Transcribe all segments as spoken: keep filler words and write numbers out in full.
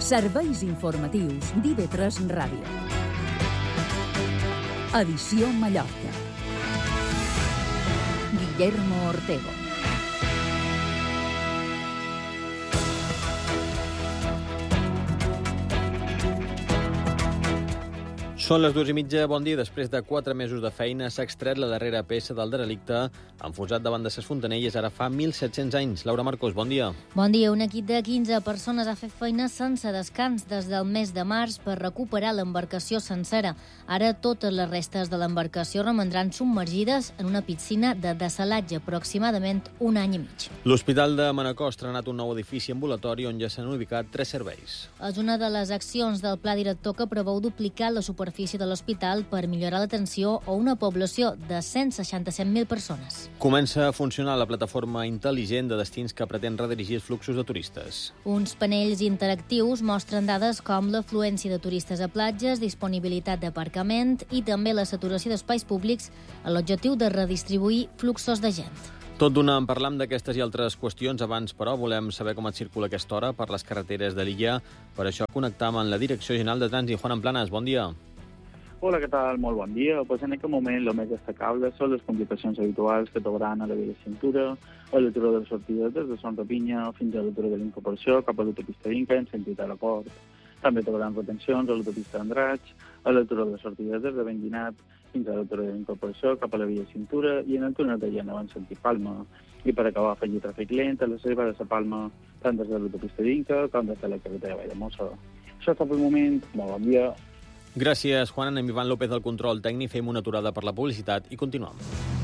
Serveis informatius d'I V tres Ràdio. Edició Mallorca. Guillermo Ortego. Són les dues i mitja, bon dia. Després de quatre mesos de feina s'ha extret la darrera peça del derelicte enfonsat davant de ses Fontanelles ara fa mil set-cents anys. Laura Marcos, bon dia. Bon dia. Un equip de quinze persones ha fet feina sense descans des del mes de març per recuperar l'embarcació sencera. Ara totes les restes de l'embarcació romandran submergides en una piscina de dessalatge aproximadament un any i mig. L'Hospital de Manacor ha estrenat un nou edifici ambulatori on ja s'han ubicat tres serveis. És una de les accions del pla director que preveu duplicar la superfície de l'hospital per millorar l'atenció a una població de cent seixanta-set mil persones. Comença a funcionar la plataforma intel·ligent de destins que pretén redirigir els fluxos de turistes. Uns panells interactius mostren dades com l'afluència de turistes a platges, disponibilitat d'aparcament i també la saturació d'espais públics amb l'objectiu de redistribuir fluxos de gent. Tot d'una en parlam d'aquestes i altres qüestions. Abans, però, volem saber com et circula aquesta hora per les carreteres de l'illa. Per això connectam amb la Direcció General de Trànsit. Juan Planas, bon dia. Hola, què tal? Molt bon dia. Pues en aquest moment el més destacable són les complicacions habituals que trobaran a la via de cintura, a l'aturó de sortida des de Son Rapinya fins a l'aturó de l'Incorporació cap a l'autopista d'Inca en sentit aeroport. També trobaran retencions a l'autopista d'Andratx, a l'aturó de sortida des de Benguinat fins a l'aturó de l'Incorporació cap a la via de cintura i en el túnel de Gènova en sentit Palma. I per acabar afegir tràfic lent a les arribades a Palma tant des de l'autopista d'Inca com des de la carretera Valldemossa. Això és tot pel moment. Molt bon dia. Gràcies, Juan. Amb Ivan López del control tècnic fem una aturada per la publicitat i continuem.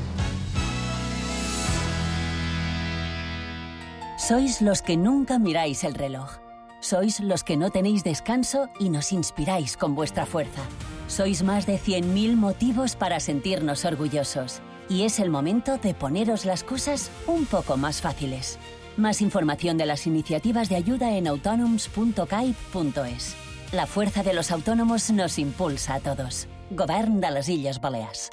Sois los que nunca miráis el reloj. Sois los que no tenéis descanso y nos inspiráis con vuestra fuerza. Sois más de cien mil motivos para sentirnos orgullosos. Y es el momento de poneros las cosas un poco más fáciles. Más información de las iniciativas de ayuda en autonoms punto caib punto es. La fuerza de los autónomos nos impulsa a todos. Govern de les Illes Balears.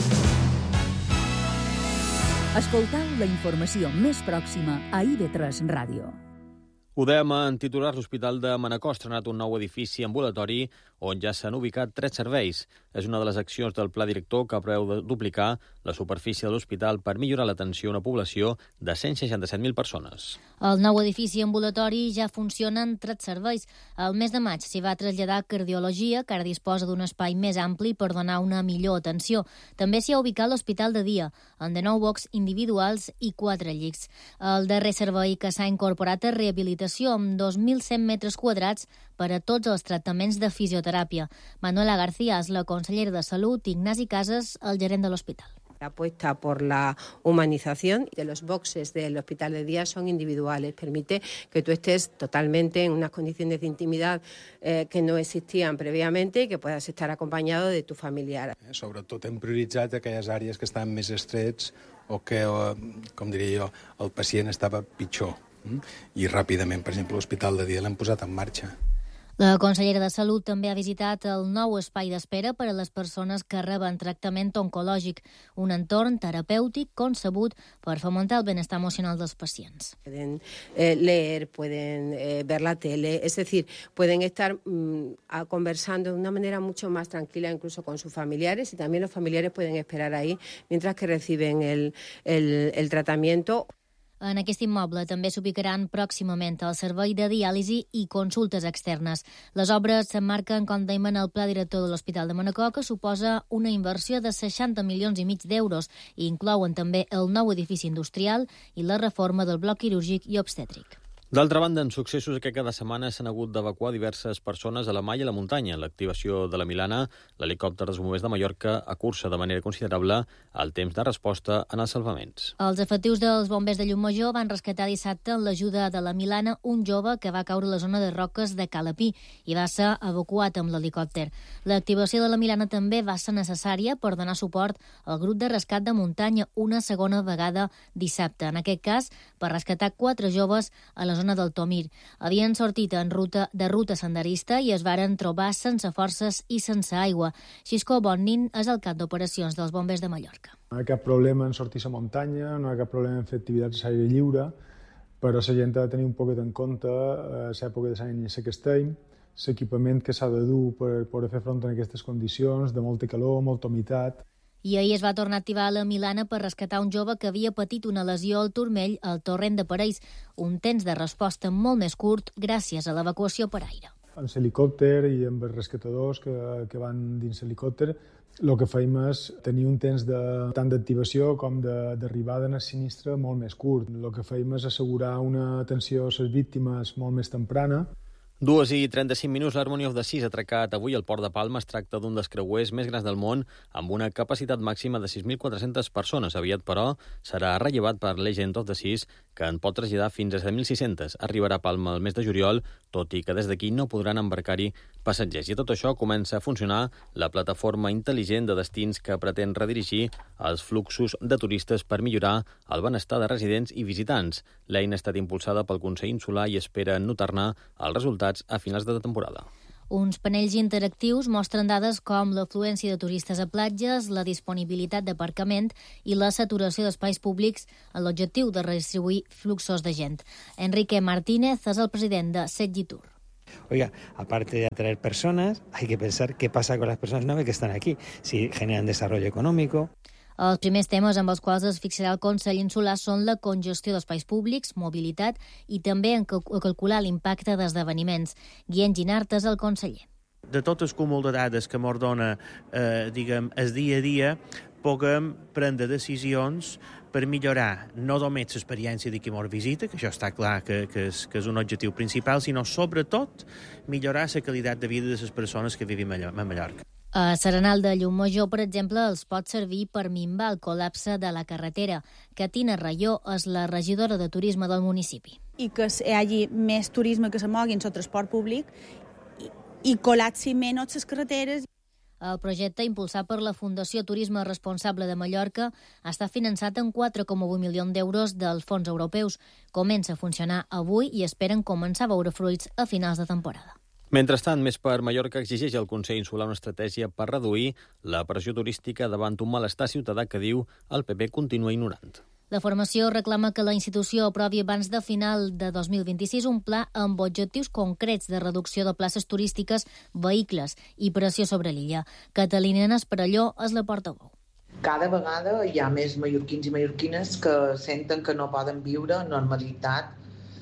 Escoltau la informació més pròxima a I V tres Ràdio. Ho dèiem en titular, l'Hospital de Manacor ha estrenat un nou edifici ambulatori on ja s'han ubicat tres serveis. És una de les accions del pla director que preveu de duplicar la superfície de l'hospital per millorar l'atenció a una població de cent seixanta-set mil persones. El nou edifici ambulatori ja funciona en tres serveis. El mes de maig s'hi va traslladar cardiologia, que ara disposa d'un espai més ampli per donar una millor atenció. També s'hi ha ubicat l'hospital de dia, amb de nou box individuals i quatre llics. El darrer servei que s'ha incorporat és rehabilitació amb dos mil cent metres quadrats per a tots els tractaments de fisioteràpia. Manuela García és la consellera de Salut, Ignasi Casas, el gerent de l'hospital. La apuesta por la humanización de los boxes del hospital de día son individuales. Permite que tú estés totalmente en unas condiciones de intimidad eh, que no existían previamente y que puedas estar acompañado de tu familiar. Sobretot hem prioritzat aquelles àrees que estaven més estrets o que, com diria jo, el pacient estava pitjor. I ràpidament, per exemple, l'hospital de dia l'hem posat en marxa. La consellera de Salut també ha visitat el nou espai d'espera per a les persones que reben tractament oncològic, un entorn terapèutic concebut per fomentar el benestar emocional dels pacients. Pueden eh, leer, pueden eh, ver la tele, es decir, pueden estar mm, a, conversando de una manera mucho más tranquila incluso con sus familiares y también los familiares pueden esperar ahí mientras que reciben el, el, el tratamiento. En aquest immoble també s'ubicaran pròximament el servei de diàlisi i consultes externes. Les obres s'emmarquen, com dèiem, en el pla director de l'Hospital de Manacor, que suposa una inversió de seixanta milions i mig d'euros i inclouen també el nou edifici industrial i la reforma del bloc quirúrgic i obstètric. D'altra banda, en successos que cada setmana s'han hagut d'evacuar diverses persones a la mar i a la muntanya. L'activació de la Milana, l'helicòpter dels bombers de Mallorca, acurça de manera considerable el temps de resposta en els salvaments. Els efectius dels bombers de Llumajor van rescatar dissabte amb l'ajuda de la Milana un jove que va caure a la zona de roques de Calapí i va ser evacuat amb l'helicòpter. L'activació de la Milana també va ser necessària per donar suport al grup de rescat de muntanya una segona vegada dissabte. En aquest cas, per rescatar quatre joves a la zona del Tomir. Havien sortit en ruta de ruta senderista i es varen trobar sense forces i sense aigua. Xisco Bonnin és el cap d'operacions dels bombers de Mallorca. No hi ha cap problema en sortir a la muntanya, no hi ha cap problema en fer activitats a l'aire lliure, però la gent ha de tenir un poquet en compte l'època de l'any en què estem, l'equipament que s'ha de dur per poder fer front a aquestes condicions, de molta calor, molta humitat. I ahir es va tornar a activar a la Milana per rescatar un jove que havia patit una lesió al turmell al torrent de Parells, un temps de resposta molt més curt gràcies a l'evacuació per aire. Amb l'helicòpter i amb els rescatadors que, que van dins l'helicòpter, el que fèiem és tenir un temps de, tant d'activació com d'arribada en el sinistre molt més curt. El que fèiem és assegurar una atenció a les víctimes molt més temprana. Dues i trenta-cinc minuts, l'Harmony of the Seas ha atracat avui al Port de Palma. Es tracta d'un dels creuers més grans del món, amb una capacitat màxima de sis mil quatre-centes persones. Aviat, però, serà rellevat per Legend of the Seas, que en pot traslladar fins a set mil sis-centes. Arribarà a Palma el mes de juliol, tot i que des d'aquí no podran embarcar-hi passatgers. I a tot això comença a funcionar la plataforma intel·ligent de destins que pretén redirigir els fluxos de turistes per millorar el benestar de residents i visitants. L'eina ha estat impulsada pel Consell Insular i espera notar-ne els resultats a finals de temporada. Uns panells interactius mostren dades com l'afluència de turistes a platges, la disponibilitat d'aparcament i la saturació d'espais públics amb l'objectiu de redistribuir fluxos de gent. Enrique Martínez és el president de Setgitur. Oiga, aparte de atraer personas, hay que pensar qué pasa con las personas nuevas que están aquí, si generan desarrollo económico. Els primers temes amb els quals es fixarà el Consell Insular són la congestió d'espais públics, mobilitat i també en calcular l'impacte d'esdeveniments. Guillem Ginart és el conseller. De tot el cúmul de dades que ens dona eh, diguem, el dia a dia, puguem prendre decisions per millorar no només l'experiència de qui ens visita, que això està clar que, que, és, que és un objectiu principal, sinó sobretot millorar la qualitat de vida de les persones que vivim a Mallorca. A Serenal de Llumajor, per exemple, els pot servir per minvar el col·lapse de la carretera. Catina Rayó és la regidora de turisme del municipi. I que hi hagi més turisme que se mogui en el transport públic i, i col·lapsi menys les carreteres. El projecte, impulsat per la Fundació Turisme Responsable de Mallorca, està finançat en quatre coma vuit milions d'euros dels fons europeus. Comença a funcionar avui i esperen començar a veure fruits a finals de temporada. Mentrestant, Més per Mallorca exigeix al Consell Insular una estratègia per reduir la pressió turística davant un malestar ciutadà que diu el P P continua ignorant. La formació reclama que la institució aprovi abans de final de dos mil vint-i-sis un pla amb objectius concrets de reducció de places turístiques, vehicles i pressió sobre l'illa. Catalina Esparelló és la portaveu. Cada vegada hi ha més mallorquins i mallorquines que senten que no poden viure en normalitat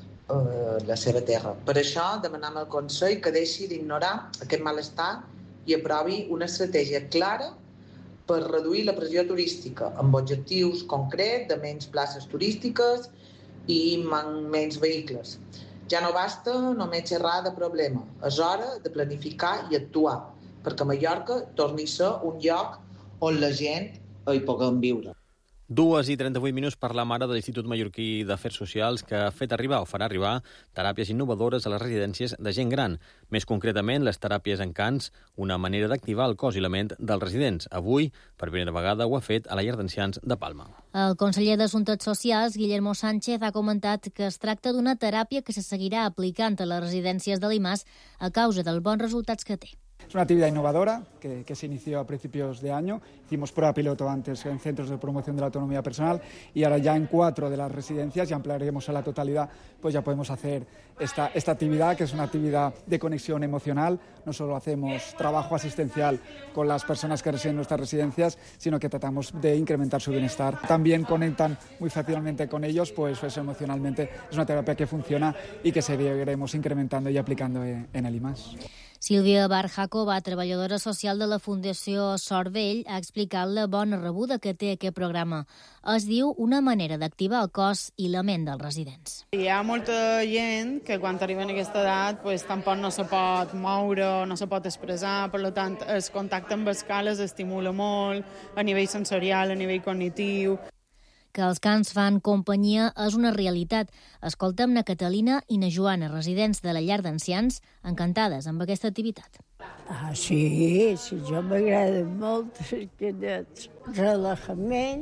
la seva terra. Per això demanem al Consell que deixi d'ignorar aquest malestar i aprovi una estratègia clara per reduir la pressió turística amb objectius concrets de menys places turístiques i menys vehicles. Ja no basta només xerrar de problema, és hora de planificar i actuar perquè Mallorca torni a ser un lloc on la gent hi puguem viure. Dues i trenta-vuit minuts per la mare de l'Institut Mallorquí d'Afers Socials, que ha fet arribar o farà arribar teràpies innovadores a les residències de gent gran. Més concretament, les teràpies en cants, una manera d'activar el cos i la ment dels residents. Avui, per primera vegada, ho ha fet a la llar d'ancians de Palma. El conseller d'Assumptes Socials, Guillermo Sánchez, ha comentat que es tracta d'una teràpia que se seguirà aplicant a les residències de l'I M A S a causa dels bons resultats que té. Es una actividad innovadora que, que se inició a principios de año. Hicimos prueba piloto antes en centros de promoción de la autonomía personal y ahora ya en cuatro de las residencias, ya ampliaremos a la totalidad, pues ya podemos hacer esta, esta actividad, que es una actividad de conexión emocional. No solo hacemos trabajo asistencial con las personas que residen en nuestras residencias, sino que tratamos de incrementar su bienestar. También conectan muy fácilmente con ellos, pues eso emocionalmente es una terapia que funciona y que seguiremos incrementando y aplicando en, en el I M A S. Sílvia Barjacova, treballadora social de la Fundació Sort Vell, ha explicat la bona rebuda que té aquest programa. Es diu una manera d'activar el cos i la ment dels residents. Hi ha molta gent que quan arriben a aquesta edat pues, tampoc no se pot moure, no se pot expressar, per tant el contacte amb escales estimula molt a nivell sensorial, a nivell cognitiu. Que els cants fan companyia és una realitat. Escoltem na Catalina i na Joana, residents de la llar d'ancians, encantades amb aquesta activitat. Ah, sí, sí, jo m'agrada molt aquest relajament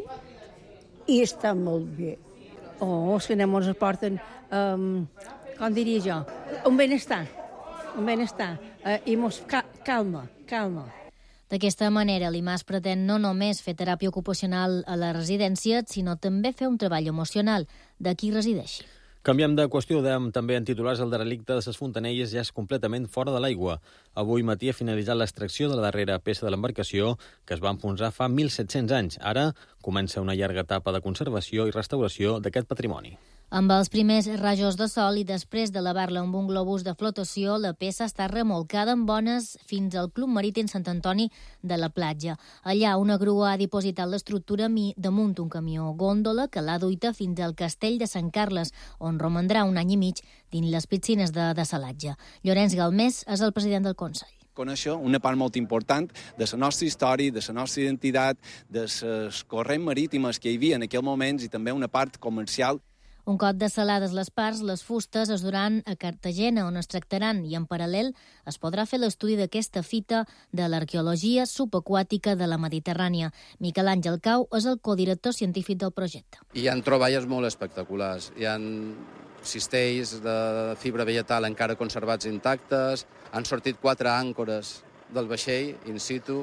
i està molt bé. Oh, els que ens aporten, um, com diria jo, un benestar, un benestar, uh, i mos ca calma, calma. D'aquesta manera, l'I M A S pretén no només fer teràpia ocupacional a la residència, sinó també fer un treball emocional de qui resideixi. Canviem de qüestió, dèiem també en titulars el derelicte de ses Fontanelles ja és completament fora de l'aigua. Avui matí ha finalitzat l'extracció de la darrera peça de l'embarcació que es va enfonsar fa mil set-cents anys. Ara comença una llarga etapa de conservació i restauració d'aquest patrimoni. Amb els primers rajos de sol i després d'elevar-la amb un globus de flotació, la peça està remolcada amb bones fins al Club Marítim Sant Antoni de la Platja. Allà una grua ha dipositat l'estructura damunt un camió gòndola que l'ha duita fins al castell de Sant Carles, on romandrà un any i mig dins les piscines de dessalatge. Llorenç Galmés és el president del Consell. Conèixer una part molt important de la nostra història, de la nostra identitat, de les corrents marítimes que hi havia en aquells moments i també una part comercial. Un cop dessalades les parts, les fustes es duran a Cartagena, on es tractaran, i en paral·lel es podrà fer l'estudi d'aquesta fita de l'arqueologia subaquàtica de la Mediterrània. Miquel Àngel Cau és el codirector científic del projecte. Hi ha troballes molt espectaculars. Hi ha cistells de fibra vegetal encara conservats intactes, han sortit quatre àncores del vaixell in situ,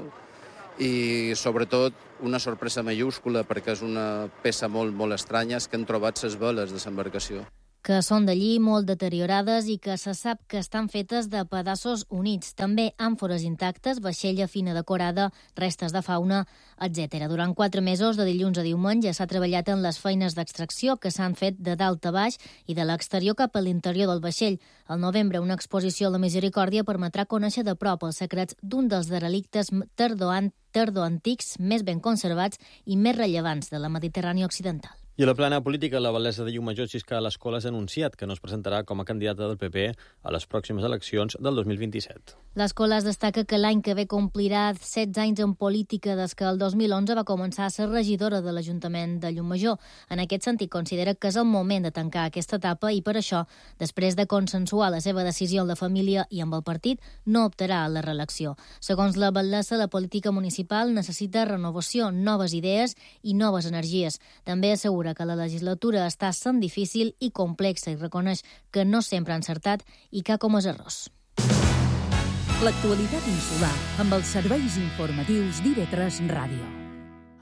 i sobretot una sorpresa mayúscula perquè és una peça molt, molt estranya, és que han trobat les veles de l'embarcació. Que són d'allí molt deteriorades i que se sap que estan fetes de pedaços units. També àmfores intactes, vaixella fina decorada, restes de fauna, etcètera. Durant quatre mesos, de dilluns a diumenge, s'ha treballat en les feines d'extracció que s'han fet de dalt a baix i de l'exterior cap a l'interior del vaixell. Al novembre, una exposició a la Misericòrdia permetrà conèixer de prop els secrets d'un dels derelictes tardoant tardoantics més ben conservats i més rellevants de la Mediterrània occidental. I a la plana política, la batllessa de Llucmajor, Xisca L'escola, ha anunciat que no es presentarà com a candidata del P P a les pròximes eleccions del dos mil vint-i-set. L'escola es destaca que l'any que ve complirà setze anys en política des que el dos mil onze va començar a ser regidora de l'Ajuntament de Llucmajor. En aquest sentit, considera que és el moment de tancar aquesta etapa i per això, després de consensuar la seva decisió amb la família i amb el partit, no optarà a la reelecció. Segons la batllessa, la política municipal necessita renovació, noves idees i noves energies. També assegura que la legislatura està sent difícil i complexa i reconeix que no sempre ha encertat i que ha comès errors. L'actualitat insular amb els serveis informatius d'I V tres Ràdio.